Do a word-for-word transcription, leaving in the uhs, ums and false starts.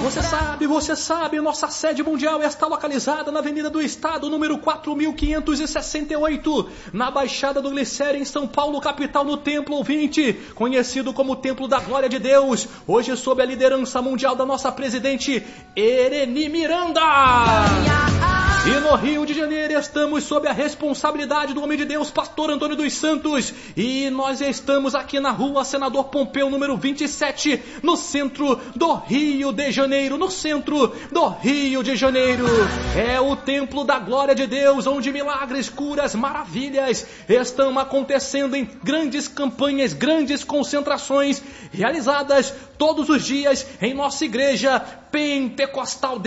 Você sabe, você sabe, nossa sede mundial está localizada na Avenida do Estado, número quatro mil quinhentos e sessenta e oito, na Baixada do Glicério, em São Paulo, capital, no Templo Ouvinte, conhecido como Templo da Glória de Deus, hoje sob a liderança mundial da nossa presidente Ereni Miranda. E no Rio de Janeiro estamos sob a responsabilidade do homem de Deus, pastor Antônio dos Santos, e nós estamos aqui na rua Senador Pompeu, número vinte e sete, no centro do Rio de Janeiro, no centro do Rio de Janeiro. É o Templo da Glória de Deus, onde milagres, curas, maravilhas estão acontecendo em grandes campanhas, grandes concentrações, realizadas todos os dias em nossa igreja pentecostal